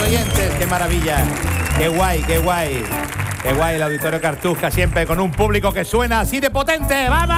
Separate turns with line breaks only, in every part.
oyentes, qué maravilla. Qué guay, qué guay. Qué guay el Auditorio Cartuja, siempre con un público que suena así de potente. ¡Vamos!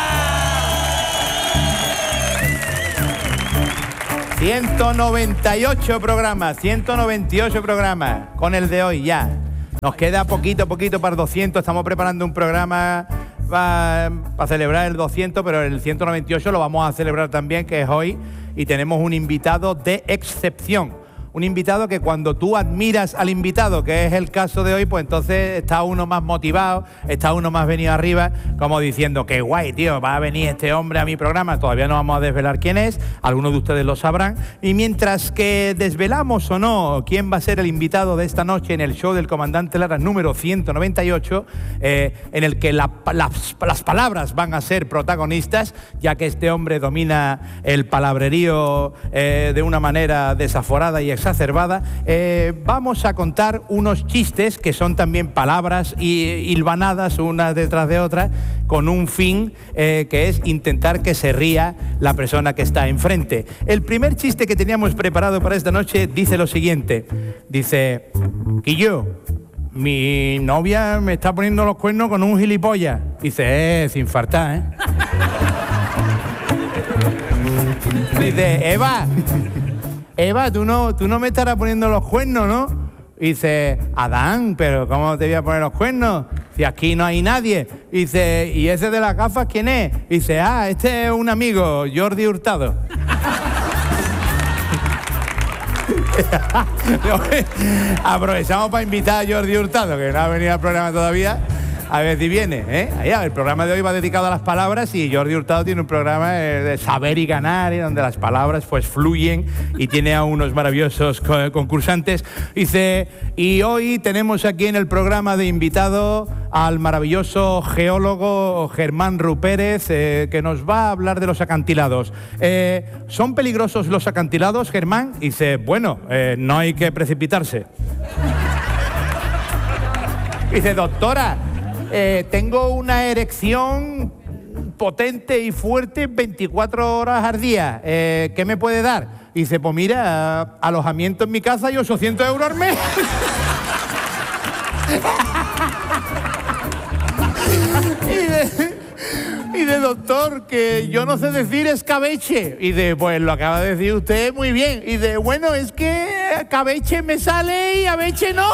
198 programas con el de hoy ya. Nos queda poquito para el 200. Estamos preparando un programa para celebrar el 200, pero el 198 lo vamos a celebrar también, que es hoy, y tenemos un invitado de excepción. Un invitado que cuando tú admiras al invitado, que es el caso de hoy, pues entonces está uno más motivado, está uno más venido arriba, como diciendo, qué guay, tío, va a venir este hombre a mi programa. Todavía no vamos a desvelar quién es, algunos de ustedes lo sabrán. Y mientras que desvelamos o no quién va a ser el invitado de esta noche en el show del Comandante Lara número 198, en el que las palabras van a ser protagonistas, ya que este hombre domina el palabrerío de una manera desaforada y exacerbada, vamos a contar unos chistes que son también palabras hilvanadas unas detrás de otras, con un fin que es intentar que se ría la persona que está enfrente. El primer chiste que teníamos preparado para esta noche dice lo siguiente. Dice, Quillo, mi novia me está poniendo los cuernos con un gilipollas. Dice, sin faltar, ¿eh? Dice, Eva, tú no me estarás poniendo los cuernos, ¿no? Dice, Adán, pero ¿cómo te voy a poner los cuernos? Si aquí no hay nadie. Dice, ¿y ese de las gafas quién es? Dice, este es un amigo, Jordi Hurtado. Aprovechamos para invitar a Jordi Hurtado, que no ha venido al programa todavía. A ver si viene, ¿eh? El programa de hoy va dedicado a las palabras y Jordi Hurtado tiene un programa de saber y ganar, donde las palabras pues fluyen, y tiene a unos maravillosos concursantes. Dice, y hoy tenemos aquí en el programa de invitado al maravilloso geólogo Germán Rupérez, que nos va a hablar de los acantilados. ¿Son peligrosos los acantilados, Germán? Dice, bueno, no hay que precipitarse. Dice, doctora, tengo una erección potente y fuerte 24 horas al día. ¿Qué me puede dar? Y dice, pues mira, alojamiento en mi casa y 800 euros al mes. Y de doctor, que yo no sé decir escabeche. Y de, pues lo acaba de decir usted muy bien. Y de, bueno, es que cabeche me sale y abeche no.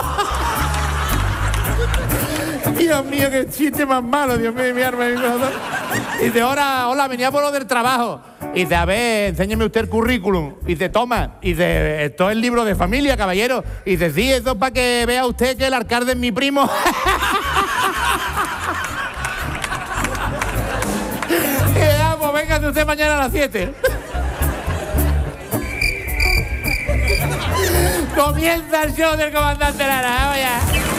Dios mío, qué chiste más malo, Dios mío, mi arma. Y dice, hola, venía por lo del trabajo. Y dice, a ver, enséñeme usted el currículum. Y dice, toma. Y dice, esto es el libro de familia, caballero. Y dice, sí, esto es para que vea usted que el alcalde es mi primo. Y ya, pues véngase usted mañana a las 7. Comienza el show del Comandante Lara, vaya.